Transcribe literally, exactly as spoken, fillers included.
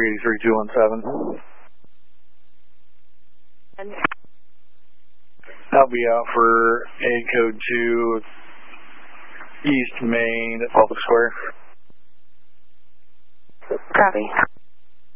three eight three two one seven. I'll be out for A code two, East Main at Public Square. Copy.